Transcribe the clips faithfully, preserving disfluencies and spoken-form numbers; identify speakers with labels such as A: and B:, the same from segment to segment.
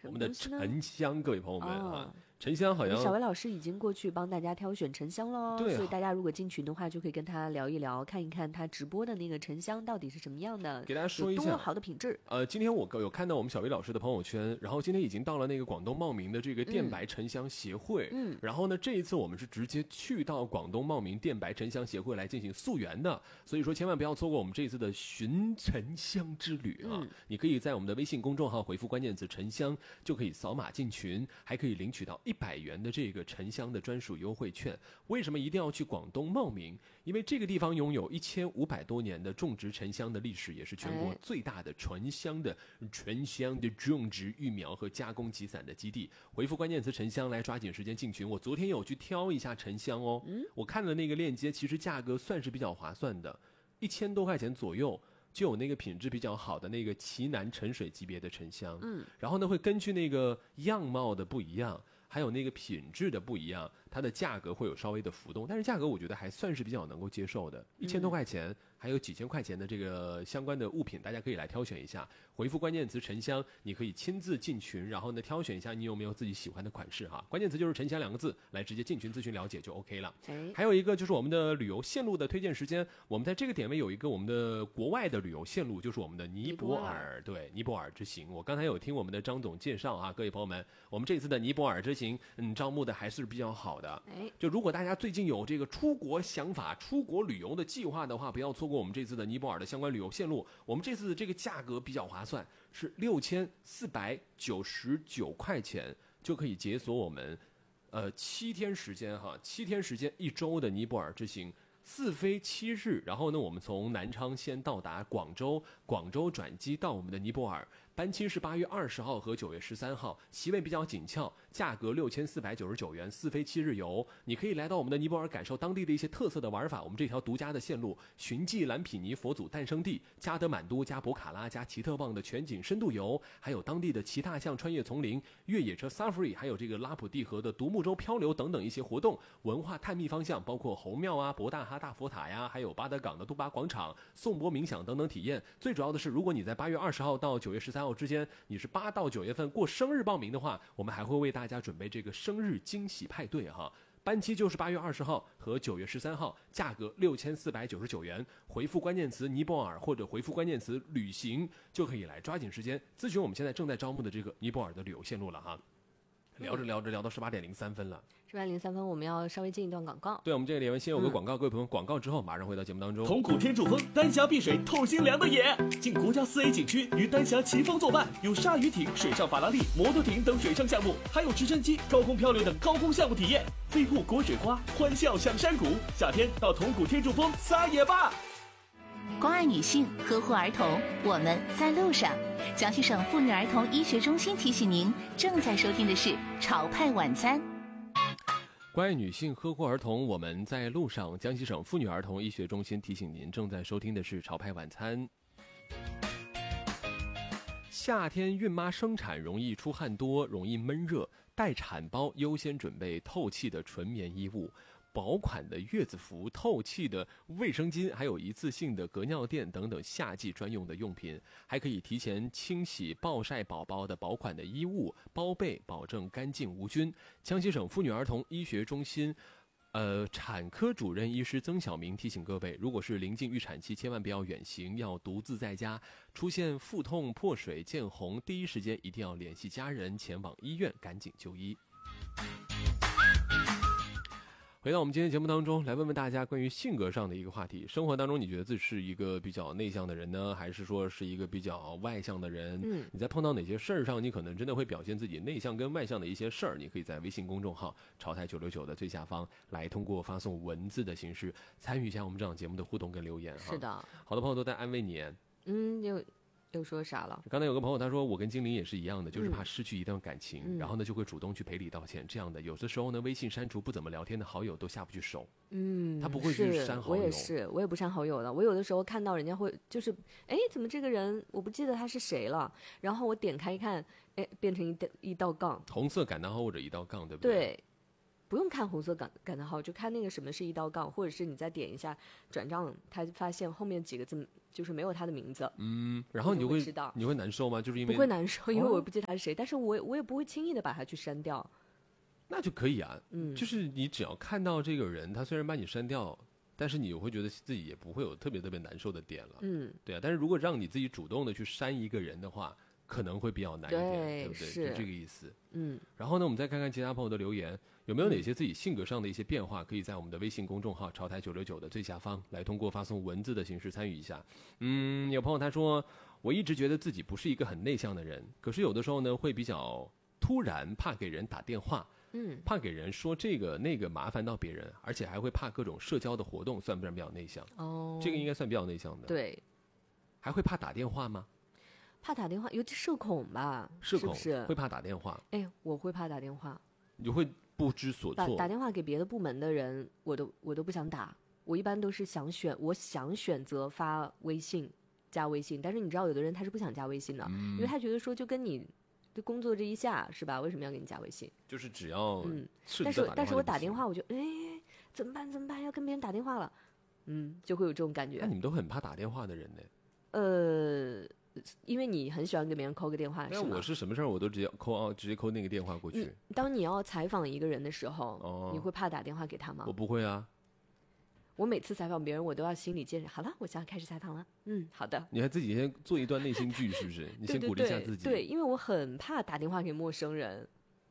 A: 我们的沉香，各位朋友们啊。
B: 哦，
A: 沉香好像
B: 小薇老师已经过去帮大家挑选沉香喽，
A: 对啊，
B: 所以大家如果进群的话，就可以跟他聊一聊，看一看他直播的那个沉香到底是什么样的，
A: 给大家说一下
B: 有多好的品质。
A: 呃，今天我有看到我们小薇老师的朋友圈，然后今天已经到了那个广东茂名的这个电白沉香协会，嗯，然后呢，这一次我们是直接去到广东茂名电白沉香协会来进行溯源的，所以说千万不要错过我们这一次的寻沉香之旅啊！嗯、你可以在我们的微信公众号回复关键词沉香，就可以扫码进群，还可以领取到一百元的这个沉香的专属优惠券。为什么一定要去广东茂名？因为这个地方拥有一千五百多年的种植沉香的历史，也是全国最大的纯香的纯香的种植育苗和加工集散的基地。回复关键词沉香来抓紧时间进群。我昨天有去挑一下沉香哦，嗯，我看了那个链接，其实价格算是比较划算的，一千多块钱左右。就有那个品质比较好的那个奇楠沉水级别的沉香，嗯，然后呢会根据那个样貌的不一样，还有那个品质的不一样，它的价格会有稍微的浮动，但是价格我觉得还算是比较能够接受的，一千多块钱，嗯、还有几千块钱的这个相关的物品，大家可以来挑选一下。回复关键词沉香，你可以亲自进群，然后呢挑选一下你有没有自己喜欢的款式哈。关键词就是沉香两个字，来直接进群咨询了解就 OK 了。哎、还有一个就是我们的旅游线路的推荐时间，我们在这个点位有一个我们的国外的旅游线路，就是我们的尼泊尔，对，尼泊尔之行。我刚才有听我们的张总介绍啊，各位朋友们，我们这次的尼泊尔之行，嗯，招募的还是比较好的。哎，就如果大家最近有这个出国想法、出国旅游的计划的话，不要错过我们这次的尼泊尔的相关旅游线路。我们这次的这个价格比较划算，是六千四百九十九块钱就可以解锁我们，呃，七天时间哈，七天时间一周的尼泊尔之行。四飞七日，然后呢，我们从南昌先到达广州，广州转机到我们的尼泊尔，班期是八月二十号和九月十三号，席位比较紧俏，价格六千四百九十九元，四飞七日游。你可以来到我们的尼泊尔，感受当地的一些特色的玩法。我们这条独家的线路，寻迹兰匹尼佛祖诞生地、加德满都加博卡拉加奇特旺的全景深度游，还有当地的骑大象穿越丛林、越野车 Safari， 还有这个拉普蒂河的独木舟漂流等等一些活动。文化探秘方向包括侯庙啊、博大哈大佛塔呀，还有巴德港的杜巴广场、颂钵冥想等等体验。最主要的是，如果你在八月二十号到九月十三号之间，你是八到九月份过生日报名的话，我们还会为大家准备这个生日惊喜派对哈。班期就是八月二十号和九月十三号，价格六千四百九十九元。回复关键词尼泊尔或者回复关键词旅行，就可以来抓紧时间咨询我们现在正在招募的这个尼泊尔的旅游线路了哈。聊着聊着聊到十八点零三分了，
B: 十八点零三分，我们要稍微进一段广告。
A: 对，我们这个连完先有个广告，嗯、各位朋友，广告之后马上回到节目当中。
C: 同古天柱峰，丹霞碧水，透心凉的野。进国家四 A 景区，与丹霞齐峰作伴，有鲨鱼艇、水上法拉利、摩托艇等水上项目，还有直升机、高空漂流等高空项目体验。飞瀑果水花，欢笑享山谷。夏天到同古天柱峰撒野吧！
D: 关爱女性，呵护儿童，我们在路上。江西省妇女儿童医学中心提醒您，正在收听的是潮派晚餐。
A: 关爱女性，呵护儿童，我们在路上。江西省妇女儿童医学中心提醒您，正在收听的是潮派晚餐。夏天孕妈生产容易出汗多，容易闷热，待产包优先准备透气的纯棉衣物。薄款的月子服、透气的卫生巾，还有一次性的隔尿垫等等夏季专用的用品，还可以提前清洗暴晒宝宝的薄款的衣物、包被，保证干净无菌。江西省妇女儿童医学中心呃，产科主任医师曾晓明提醒各位，如果是临近预产期，千万不要远行，要独自在家。出现腹痛、破水、见红，第一时间一定要联系家人前往医院赶紧就医。回到我们今天节目当中，来问问大家关于性格上的一个话题。生活当中，你觉得自己是一个比较内向的人呢，还是说是一个比较外向的人？嗯，你在碰到哪些事儿上，你可能真的会表现自己内向跟外向的一些事儿？你可以在微信公众号“潮台九六九”的最下方来通过发送文字的形式参与一下我们这档节目的互动跟留言哈。
B: 是的，
A: 好多朋友都在安慰你。
B: 嗯，就。又说啥了？
A: 刚才有个朋友他说，我跟精灵也是一样的，就是怕失去一段感情，嗯、然后呢就会主动去赔礼道歉。这样的有的时候呢，微信删除不怎么聊天的好友都下不去手。嗯，他不会去删好友。
B: 我也是，我也不删好友的。我有的时候看到人家会就是，哎，怎么这个人我不记得他是谁了？然后我点开一看，哎，变成一道一道杠，
A: 红色感叹号或者一道杠，对不对？
B: 对。 不用看红色感感叹号，就看那个什么是一道杠，或者是你再点一下转账，他发现后面几个字就是没有他的名字。
A: 嗯，然后你就会
B: 知道，
A: 你会难受吗？就是因为
B: 不会难受，因为我不记得他是谁，哦、但是我我也不会轻易的把他去删掉。
A: 那就可以啊，
B: 嗯，
A: 就是你只要看到这个人，他虽然把你删掉，但是你会觉得自己也不会有特别特别难受的点了。
B: 嗯，
A: 对啊，但是如果让你自己主动的去删一个人的话，可能会比较难一点， 对, 对不对？
B: 是
A: 就这个意思。
B: 嗯，
A: 然后呢，我们再看看其他朋友的留言，有没有哪些自己性格上的一些变化，可以在我们的微信公众号潮台九六九的最下方来通过发送文字的形式参与一下。嗯，有朋友他说，我一直觉得自己不是一个很内向的人，可是有的时候呢会比较突然，怕给人打电话。
B: 嗯，
A: 怕给人说这个那个麻烦到别人，而且还会怕各种社交的活动，算不算比较内向？
B: 哦，
A: 这个应该算比较内向的。
B: 对，
A: 还会怕打电话吗？
B: 怕打电话，尤其社恐吧？
A: 社恐
B: 是不是
A: 会怕打电话？
B: 哎，我会怕打电话，
A: 你会不知所措。
B: 打打电话给别的部门的人，我都我都不想打。我一般都是想选，我想选择发微信加微信，但是你知道，有的人他是不想加微信的，
A: 嗯、
B: 因为他觉得说就跟你。就工作这一下是吧？为什么要给你加微信？
A: 就是只要
B: 嗯，但是但是我打电话，我就哎怎么办怎么办？要跟别人打电话了，嗯，就会有这种感觉。
A: 那你们都很怕打电话的人呢？
B: 呃，因为你很喜欢跟别人扣个电话，是吗？
A: 我是什么事儿我都直接扣啊，直接扣那个电话过去。
B: 嗯、当你要采访一个人的时候，
A: 哦，
B: 你会怕打电话给他吗？
A: 我不会啊。
B: 我每次采访别人，我都要心理建设。好了，我现在开始采访了。嗯，好的。
A: 你还自己先做一段内心剧，是不是？你先鼓励一下自己。
B: 对, 对, 对, 对，因为我很怕打电话给陌生人。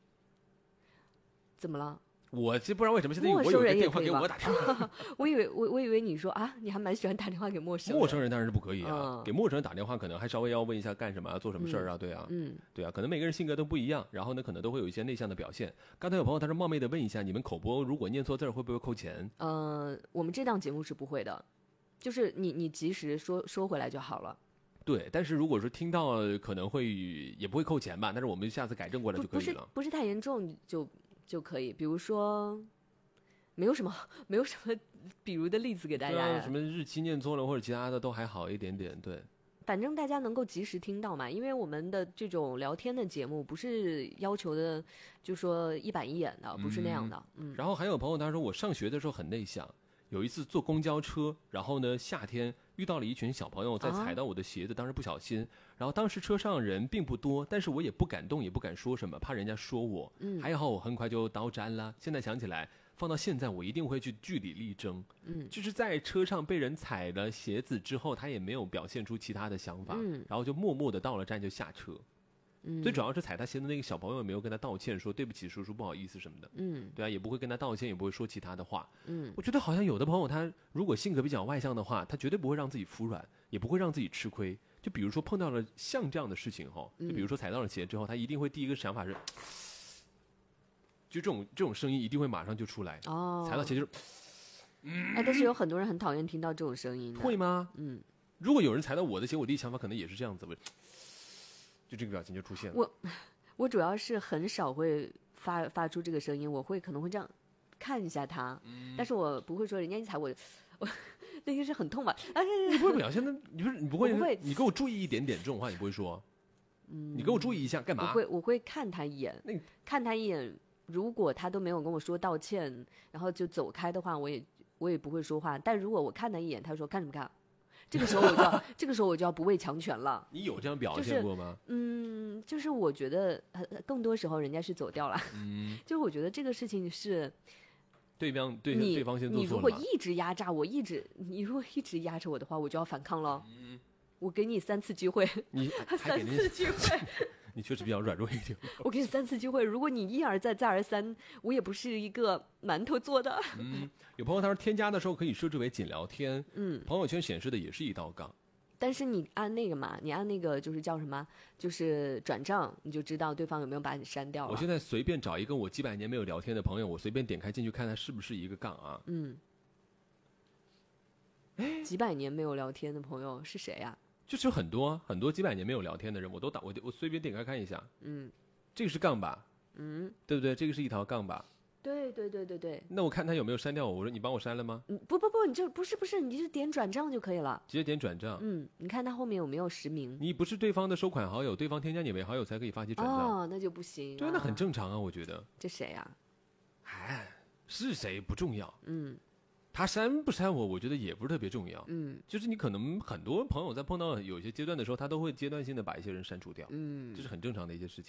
B: 怎么了？
A: 我这不知道为什么现在我有一个电话给我打电话。
B: 我以为我我以为你说啊，你还蛮喜欢打电话给陌生人。
A: 陌生人当然是不可以啊，
B: 嗯、
A: 给陌生人打电话可能还稍微要问一下干什么、啊、做什么事儿啊，对啊，
B: 嗯，
A: 对啊，可能每个人性格都不一样，然后呢，可能都会有一些内向的表现。刚才有朋友他说冒昧的问一下，你们口播如果念错字会不会扣钱？
B: 呃，我们这档节目是不会的，就是你你及时说说回来就好了。
A: 对，但是如果说听到可能会也不会扣钱吧，但是我们下次改正过来就可以了。
B: 不, 不是不是太严重就就可以，比如说。没有什么，没有什么，比如的例子给大家呀、
A: 啊。什么日期念错了或者其他的都还好一点点，对。
B: 反正大家能够及时听到嘛，因为我们的这种聊天的节目不是要求的，就说一板一眼的，不是那样的。嗯。
A: 嗯然后还有朋友他说，我上学的时候很内向，有一次坐公交车，然后呢夏天遇到了一群小朋友在踩到我的鞋子，啊、当时不小心，然后当时车上人并不多，但是我也不敢动，也不敢说什么，怕人家说我。
B: 嗯。
A: 还好我很快就刀斩了。现在想起来。放到现在，我一定会去据理力争。
B: 嗯，
A: 就是在车上被人踩了鞋子之后，他也没有表现出其他的想法，
B: 嗯，
A: 然后就默默的到了站就下车。
B: 嗯，
A: 最主要是踩他鞋的那个小朋友也没有跟他道歉，说对不起叔叔，不好意思什么的。
B: 嗯，
A: 对啊，也不会跟他道歉，也不会说其他的话。
B: 嗯，
A: 我觉得好像有的朋友他如果性格比较外向的话，他绝对不会让自己服软，也不会让自己吃亏。就比如说碰到了像这样的事情哈，就比如说踩到了鞋之后，他一定会第一个想法是。就这种这种声音一定会马上就出来
B: 哦，
A: 踩到鞋就是，
B: 嗯，哎，但是有很多人很讨厌听到这种声音的，
A: 会吗？
B: 嗯，
A: 如果有人踩到我的鞋，我第一想法可能也是这样子，就这个表情就出现了。
B: 我我主要是很少会发发出这个声音，我会可能会这样看一下他，
A: 嗯、
B: 但是我不会说人家一踩我，我那个是很痛吧？
A: 但是你不会表现的，你不是你不会，
B: 不会，
A: 你给我注意一点点这种话，你不会说，嗯，你给我注意一下干嘛？
B: 我会我会看他一眼，
A: 那
B: 看他一眼。如果他都没有跟我说道歉，然后就走开的话，我也我也不会说话。但如果我看他一眼，他说看什么看，这个时候我就要这个时候我就要不畏强权了。
A: 你有这样表现过吗？
B: 就是、嗯，就是我觉得更多时候人家是走掉了。
A: 嗯，
B: 就是我觉得这个事情是
A: 对方对
B: 你
A: 对方先做错了。
B: 你如果一直压榨我，一直你如果一直压着我的话，我就要反抗了。
A: 嗯，
B: 我给你三次机会，
A: 你
B: 三次机会。
A: 你确实比较软弱一点。
B: 我给你三次机会，如果你一而再再而三，我也不是一个馒头做的。
A: 嗯，有朋友他说添加的时候可以设置为仅聊天，
B: 嗯，
A: 朋友圈显示的也是一道杠。
B: 但是你按那个嘛，你按那个就是叫什么，就是转账，你就知道对方有没有把你删掉了。
A: 我现在随便找一个我几百年没有聊天的朋友，我随便点开进去看他是不是一个杠啊。
B: 嗯，几百年没有聊天的朋友是谁呀、啊？
A: 就是有很多很多几百年没有聊天的人，我都打我我随便点开看一下。
B: 嗯，
A: 这个是杠吧？
B: 嗯，
A: 对不对？这个是一条杠吧？
B: 对对对对对。
A: 那我看他有没有删掉我，我说你帮我删了吗？
B: 嗯，不不不，你就不是不是，你就点转账就可以了。
A: 直接点转账。
B: 嗯，你看他后面有没有实名？
A: 你不是对方的收款好友，对方添加你为好友才可以发起转账。
B: 哦，那就不行、啊。
A: 对，那很正常啊，我觉得。
B: 这谁啊？
A: 哎，是谁不重要，
B: 嗯，
A: 他删不删我，我觉得也不是特别重要，
B: 嗯，
A: 就是你可能很多朋友在碰到有些阶段的时候，他都会阶段性的把一些人删除掉，
B: 嗯，
A: 这是很正常的一件事情。